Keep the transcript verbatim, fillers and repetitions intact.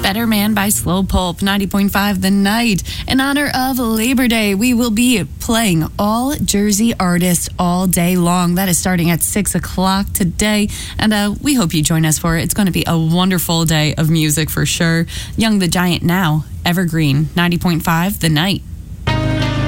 Better Man by Slow Pulp, ninety point five The Night. In honor of Labor Day, we will be playing all Jersey artists all day long. That is starting at six o'clock today, and uh, we hope you join us for it. It's going to be a wonderful day of music for sure. Young the Giant now, Evergreen, ninety point five The Night.